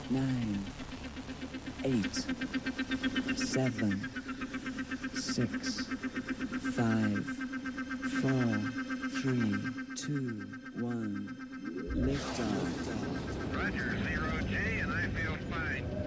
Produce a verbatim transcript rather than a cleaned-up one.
nine, eight, seven, six, five, four, three, two, one. Lift off. Roger, zero J, and I feel fine.